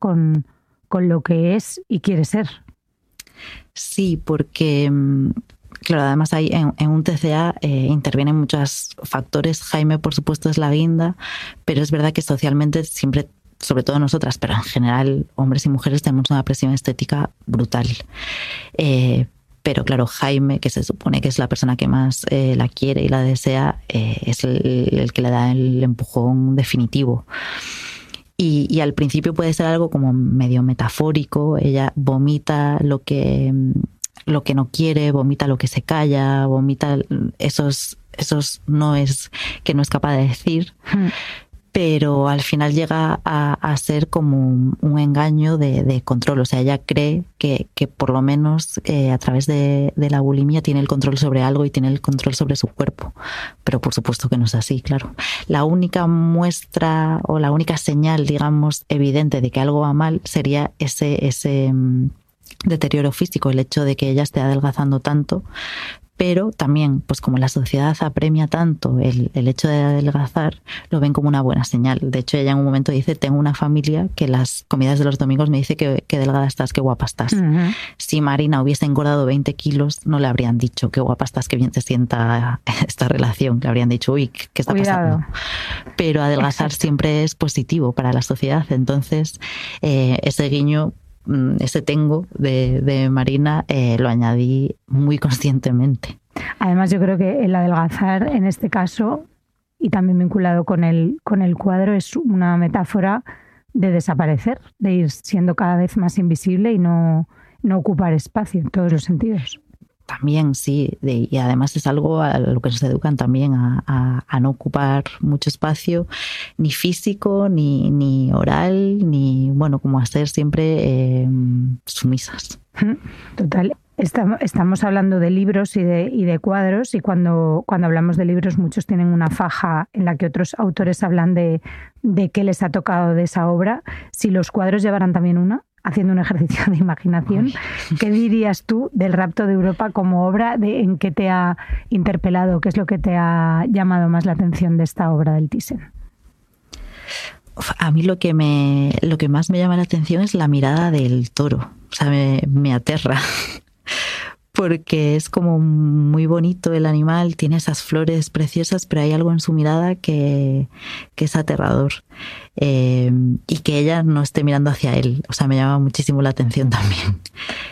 con lo que es y quiere ser. Sí, porque claro, además hay en un TCA intervienen muchos factores. Jaime, por supuesto, es la guinda, pero es verdad que socialmente siempre, sobre todo nosotras, pero en general hombres y mujeres, tenemos una presión estética brutal. Pero claro, Jaime, que se supone que es la persona que más la quiere y la desea, es el que le da el empujón definitivo. Y al principio puede ser algo como medio metafórico. Ella vomita lo que no quiere, vomita lo que se calla, vomita esos noes que no es capaz de decir. Pero al final llega a ser como un engaño de control. O sea, ella cree que por lo menos a través de la bulimia tiene el control sobre algo y tiene el control sobre su cuerpo. Pero por supuesto que no es así, claro. La única muestra o la única señal, digamos, evidente de que algo va mal sería ese deterioro físico, el hecho de que ella esté adelgazando tanto. Pero también, pues como la sociedad apremia tanto el hecho de adelgazar, lo ven como una buena señal. De hecho, ella en un momento dice, tengo una familia que las comidas de los domingos me dice que delgada estás, qué guapa estás. Uh-huh. Si Marina hubiese engordado 20 kilos, no le habrían dicho, qué guapa estás, qué bien te sienta esta relación. Le habrían dicho, uy, ¿qué está pasando? Pero adelgazar siempre es positivo para la sociedad. Entonces, ese guiño, ese tengo de Marina, lo añadí muy conscientemente. Además, yo creo que el adelgazar en este caso, y también vinculado con el cuadro, es una metáfora de desaparecer, de ir siendo cada vez más invisible y no ocupar espacio en todos los sentidos. También, sí, y además es algo a lo que nos educan también, a no ocupar mucho espacio, ni físico, ni oral, ni, bueno, como a ser siempre sumisas. Total. Estamos hablando de libros y de cuadros, y cuando hablamos de libros muchos tienen una faja en la que otros autores hablan de qué les ha tocado de esa obra. Si los cuadros llevaran también una, haciendo un ejercicio de imaginación, ¿qué dirías tú del Rapto de Europa como obra? ¿En qué te ha interpelado? ¿Qué es lo que te ha llamado más la atención de esta obra del Thyssen? A mí lo que más me llama la atención es la mirada del toro. O sea, me aterra. Porque es como muy bonito el animal, tiene esas flores preciosas, pero hay algo en su mirada que es aterrador. Y que ella no esté mirando hacia él. O sea, me llama muchísimo la atención también.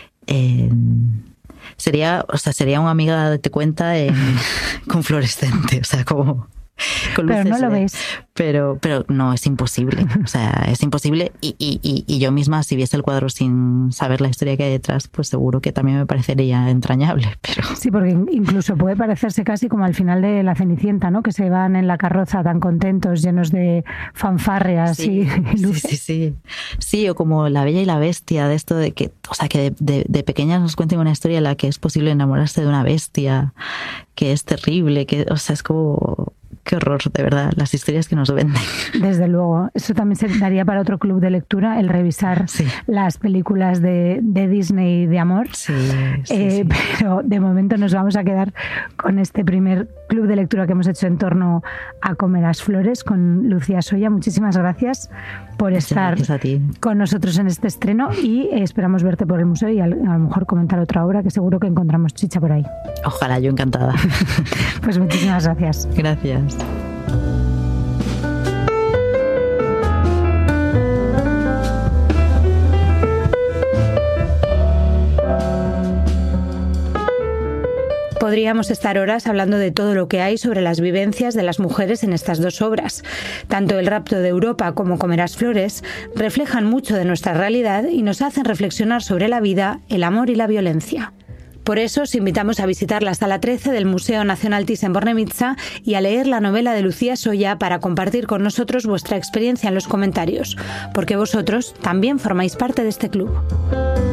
Sería una amiga de Te Cuenta con fluorescente, o sea, como con luces. Pero no lo ves. Pero no, es imposible. O sea, es imposible. Y yo misma, si viese el cuadro sin saber la historia que hay detrás, pues seguro que también me parecería entrañable. Pero... Sí, porque incluso puede parecerse casi como al final de La Cenicienta, ¿no? Que se van en la carroza tan contentos, llenos de fanfarrias, sí, y luces. Sí, o como La Bella y la Bestia, de esto de que, o sea, que de pequeñas nos cuenten una historia en la que es posible enamorarse de una bestia, que es terrible, que, o sea, es como... Qué horror, de verdad, las historias que nos venden. Desde luego, eso también se daría para otro club de lectura, el revisar las películas de Disney de amor. Sí. Pero de momento nos vamos a quedar con este primer club de lectura que hemos hecho en torno a Comerás Flores con Lucía Soya. Muchísimas gracias por estar con nosotros en este estreno y esperamos verte por el museo y a lo mejor comentar otra obra que seguro que encontramos chicha por ahí. Ojalá, yo encantada. Pues muchísimas gracias. Gracias. Podríamos estar horas hablando de todo lo que hay sobre las vivencias de las mujeres en estas dos obras. Tanto El Rapto de Europa como Comerás Flores reflejan mucho de nuestra realidad y nos hacen reflexionar sobre la vida, el amor y la violencia. Por eso os invitamos a visitar la Sala 13 del Museo Nacional Thyssen-Bornemisza y a leer la novela de Lucía Soya para compartir con nosotros vuestra experiencia en los comentarios, porque vosotros también formáis parte de este club.